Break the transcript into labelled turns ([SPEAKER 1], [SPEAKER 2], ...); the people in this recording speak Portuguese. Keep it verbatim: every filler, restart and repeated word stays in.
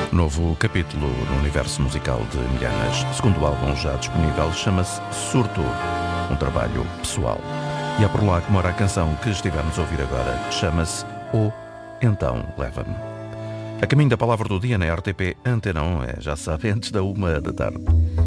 [SPEAKER 1] Novo capítulo no universo musical de Milhanas. Segundo álbum já disponível, chama-se Surto, um trabalho pessoal. E é por lá que mora a canção que estivemos a ouvir agora. Chama-se O Então Leva-me. A caminho da palavra do dia na R T P Antena um é, já sabe, antes da uma da tarde.